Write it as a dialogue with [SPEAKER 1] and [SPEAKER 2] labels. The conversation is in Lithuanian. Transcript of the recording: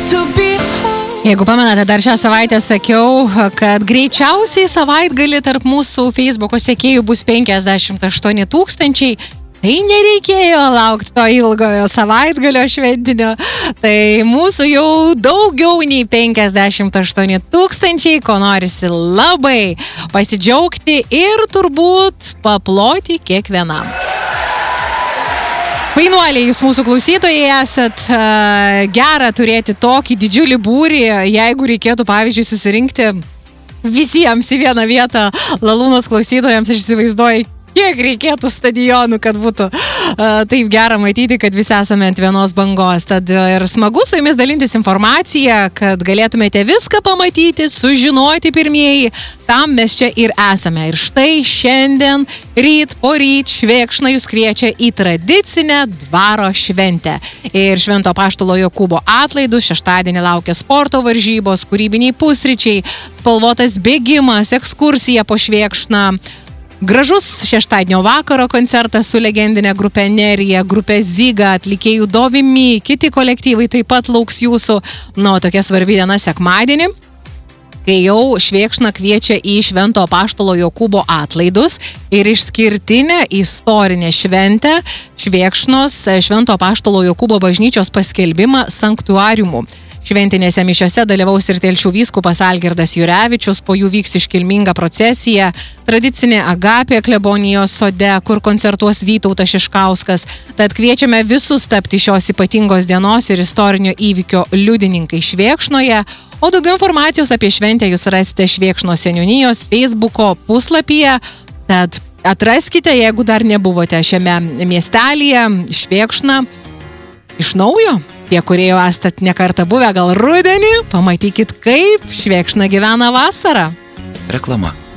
[SPEAKER 1] Jeigu pamenate, dar šią savaitę sakiau, kad greičiausiai savaitgalį tarp mūsų Facebook'o sekėjų bus 58 000. Tai nereikėjo laukti to ilgojo savaitgalio šventinio. Tai mūsų jau daugiau nei 58 000, ko norisi labai pasidžiaugti ir turbūt paploti kiekvienam. Vainuoliai, jūs mūsų klausytojai esat, gera turėti tokį didžiulį būrį, jeigu reikėtų, pavyzdžiui, susirinkti visiems į vieną vietą Lalūnos klausytojams, aš įsivaizduoju, kiek reikėtų stadionų, kad būtų taip gera matyti, kad visi esame ant vienos bangos. Tad ir smagu su jumis dalintis informaciją, kad galėtumėte viską pamatyti, sužinoti pirmieji. Tam mes čia ir esame. Ir štai šiandien, ryt, poryt, Švėkšna jūs kviečia į tradicinę dvaro šventę. Ir Švento Apaštalo Jokūbo atlaidus, šeštadienį laukia sporto varžybos, kūrybiniai pusryčiai, spalvotas bėgimas, ekskursija po Švėkšną. Gražus šeštadienio vakaro koncertas su legendinė grupė Nerija, grupė Zyga, atlikėjų Dovimi, kiti kolektyvai taip pat lauks jūsų. Tokia svarbi diena sekmadienį, kai jau Švėkšna kviečia į Švento Apaštalo Jokūbo atlaidus ir išskirtinę istorinę šventę Švėkšnos Švento Apaštalo Jokūbo bažnyčios paskelbimą sanktuariumu. Šventinėse mišiose dalyvaus ir Telšių vyskupas Algirdas Jurevičius, po jų vyks iškilminga procesija, tradicinė Agapė klebonijos sode, kur koncertuos Vytautas Šiškauskas. Tad kviečiame visus tapti šios ypatingos dienos ir istorinio įvykio liudininkai Švėkšnoje. O daugiau informacijos apie šventę jūs rasite Švėkšnos seniūnijos Facebook'o puslapyje. Tad atraskite, jeigu dar nebuvote šiame miestelyje, Švėkšna iš naujo. Tie, kurie jau esat nekartą buvę, gal rudenį, pamatykit, kaip Švėkšna gyvena vasarą.
[SPEAKER 2] Reklama.